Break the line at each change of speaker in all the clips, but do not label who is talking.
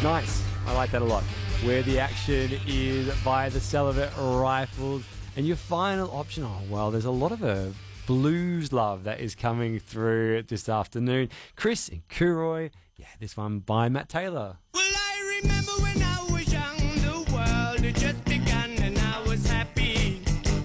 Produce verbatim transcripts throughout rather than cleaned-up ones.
Nice. I like that a lot. Where the Action Is by the Celibate Rifles. And your final option, oh, well, there's a lot of a blues love that is coming through this afternoon. Chris and Kuroi. Yeah, this one by Matt Taylor.
Well, I remember when I was young, the world had just begun and I was happy.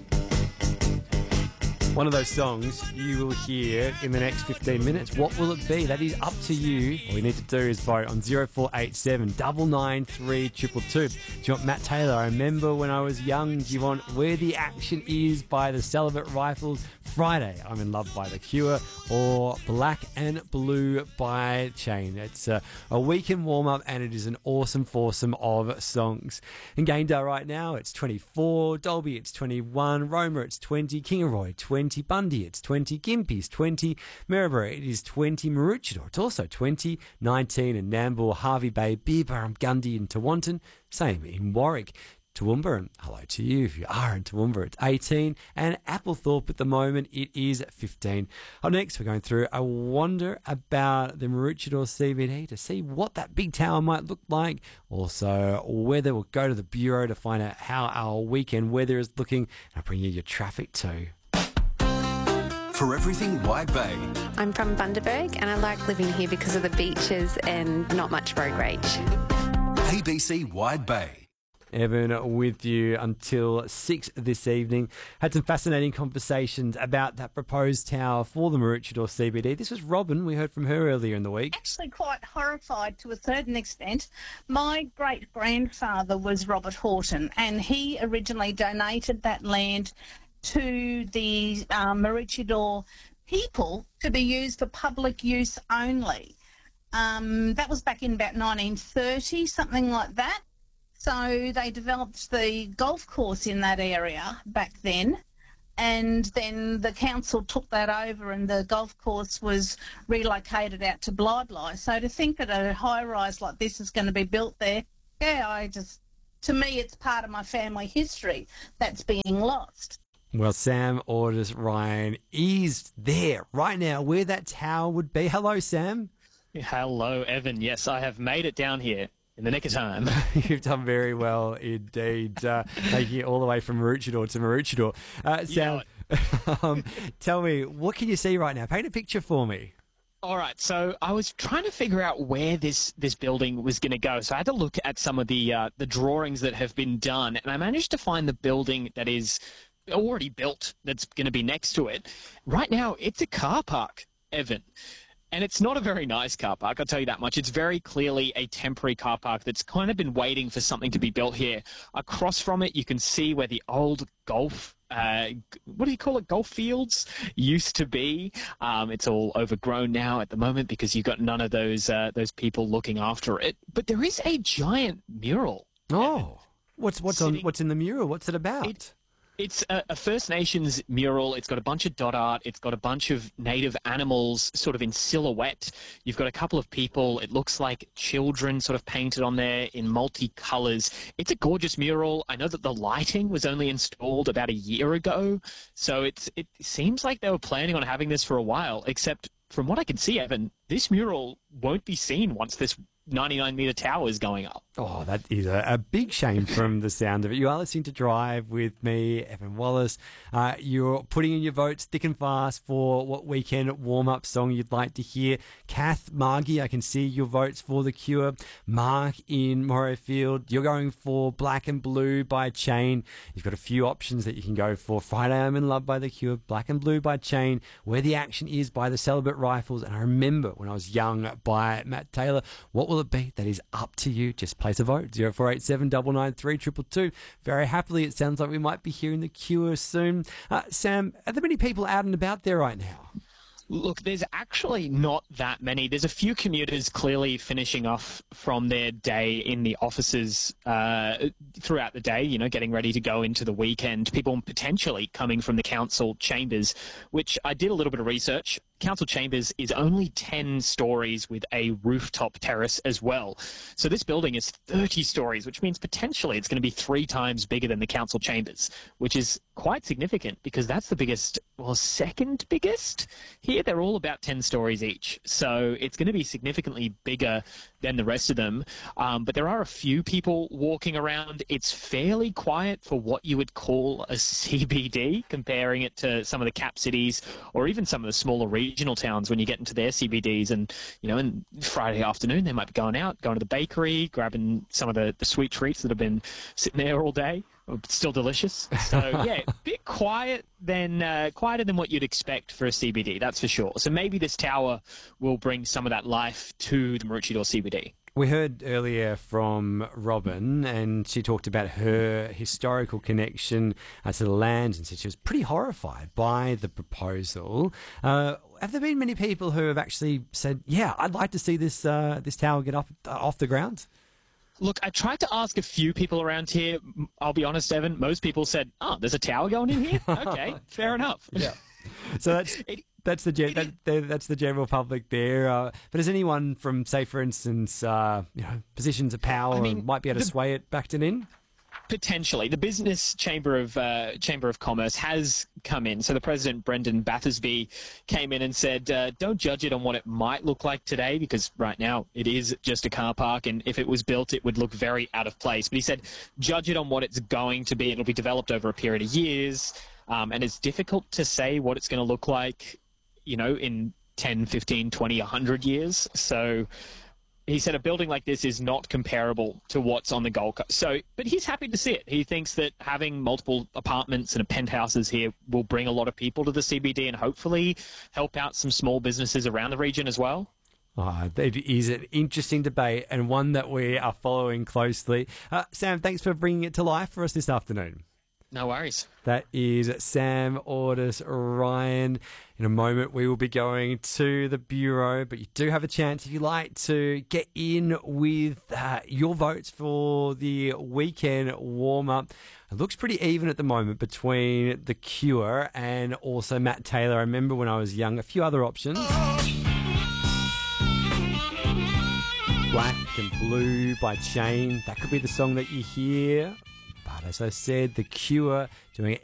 One of those songs you will hear in the next fifteen minutes. What will it be? That is up to you. All you need to do is vote on zero four eight seven, nine nine three, two two two. Do you want Matt Taylor? I remember when I was young. Do you want Where the Action Is by the Celibate Rifles? Friday, I'm in Love by The Cure, or Black and Blue by Chain. It's a, a weekend warm-up, and it is an awesome foursome of songs. In Gayndah right now, it's twenty-four, Dolby, it's twenty-one, Roma, it's twenty, Kingaroy, twenty, Bundy, it's twenty, Gympie's twenty, Maryborough, it is twenty, Maroochydore, it's also twenty, nineteen in Nambour, Harvey Bay, Beerburrum, Gundy and Tewantin, same in Warwick. Toowoomba, and hello to you if you are in Toowoomba, it's eighteen, and Applethorpe at the moment, it is fifteen. Up next, we're going through a wander about the Maroochydore C B D to see what that big tower might look like, also whether we'll go to the Bureau to find out how our weekend weather is looking, and I'll bring you your traffic too.
For everything Wide Bay.
I'm from Bundaberg and I like living here because of the beaches and not much road rage.
A B C Wide Bay.
Evan with you until six this evening. Had some fascinating conversations about that proposed tower for the Maroochydore C B D. This was Robin. We heard from her earlier in the week.
Actually quite horrified to a certain extent. My great-grandfather was Robert Horton, and he originally donated that land to the um, Maroochydore people to be used for public use only. Um, that was back in about nineteen thirty, something like that. So they developed the golf course in that area back then, and then the council took that over and the golf course was relocated out to Bly Bly. So to think that a high-rise like this is going to be built there, yeah, I just, to me it's part of my family history that's being lost.
Well, Sam Orders Ryan is there right now where that tower would be. Hello, Sam.
Hello, Evan. Yes, I have made it down here. In the nick of time.
You've done very well indeed, uh, making it all the way from Maroochydore to Maroochydore. Uh, Sam, um, tell me, what can you see right now? Paint a picture for me.
All right, so I was trying to figure out where this, this building was going to go. So I had to look at some of the uh, the drawings that have been done, and I managed to find the building that is already built that's going to be next to it. Right now, it's a car park, Evan. And it's not a very nice car park, I'll tell you that much. It's very clearly a temporary car park that's kind of been waiting for something to be built here. Across from it, you can see where the old golf, uh, what do you call it, golf fields used to be. Um, it's all overgrown now at the moment because you've got none of those uh, those people looking after it. But there is a giant mural.
Oh, what's what's
sitting,
on what's in the mural? What's it about?
It, It's a, a First Nations mural. It's got a bunch of dot art. It's got a bunch of native animals sort of in silhouette. You've got a couple of people. It looks like children sort of painted on there in multicolours. It's a gorgeous mural. I know that the lighting was only installed about a year ago. So it's, it seems like they were planning on having this for a while, except from what I can see, Evan, this mural won't be seen once this ninety-nine metre tower is going up.
Oh, that is a, a big shame from the sound of it. You are listening to Drive with me, Evan Wallace. Uh, you're putting in your votes thick and fast for what weekend warm-up song you'd like to hear. Kath, Margie, I can see your votes for The Cure. Mark in Morayfield, you're going for Black and Blue by Chain. You've got a few options that you can go for. Friday I'm in Love by The Cure, Black and Blue by Chain, Where the Action Is by the Celibate Rifles, and I Remember When I Was Young by Matt Taylor. What will it be? That is up to you. Just place a vote. zero four eight seven, nine nine three, two two two. Very happily, it sounds like we might be hearing The Cure soon. Uh, Sam, are there many people out and about there right now?
Look, there's actually not that many. There's a few commuters clearly finishing off from their day in the offices uh, throughout the day, you know, getting ready to go into the weekend. People potentially coming from the council chambers, which I did a little bit of research. council chambers is only ten stories with a rooftop terrace as well. So this building is thirty stories, which means potentially it's going to be three times bigger than the council chambers, which is quite significant because that's the biggest, well, second biggest here. They're all about ten stories each. So it's going to be significantly bigger than the rest of them. Um, but there are a few people walking around. It's fairly quiet for what you would call a C B D, comparing it to some of the cap cities or even some of the smaller regional towns when you get into their C B Ds. And, you know, and Friday afternoon, they might be going out, going to the bakery, grabbing some of the, the sweet treats that have been sitting there all day. Still delicious. So, yeah, a bit quiet than, uh, quieter than what you'd expect for a C B D, that's for sure. So maybe this tower will bring some of that life to the Maroochydore C B D.
We heard earlier from Robin, and she talked about her historical connection uh, to the land, and said she was pretty horrified by the proposal. Uh, have there been many people who have actually said, yeah, I'd like to see this uh, this tower get up uh, off the ground?
Look, I tried to ask a few people around here. I'll be honest, Evan, most people said, oh, there's a tower going in here? Okay, fair enough.
Yeah. So that's
It-
that's the gen- that, that, that's the general public there. Uh, but has anyone from, say, for instance, uh, you know, positions of power
I mean,
might be able to
the-
sway it back to in?
Potentially. The Business Chamber of uh, Chamber of Commerce has come in. So the president, Brendan Battersby, came in and said, uh, don't judge it on what it might look like today, because right now it is just a car park, and if it was built, it would look very out of place. But he said, judge it on what it's going to be. It'll be developed over a period of years, um, and it's difficult to say what it's going to look like, you know, in ten, fifteen, twenty, one hundred years. So he said a building like this is not comparable to what's on the Gold Coast. So, but he's happy to see it. He thinks that having multiple apartments and penthouses here will bring a lot of people to the C B D and hopefully help out some small businesses around the region as well.
Oh, it is an interesting debate and one that we are following closely. Uh, Sam, thanks for bringing it to life for us this afternoon.
No worries.
That is Sam Ordis Ryan. In a moment, we will be going to the Bureau, but you do have a chance if you like to get in with uh, your votes for the weekend warm-up. It looks pretty even at the moment between The Cure and also Matt Taylor. I remember when I was young, a few other options. Black and Blue by Chain. That could be the song that you hear. But as I said, The Cure doing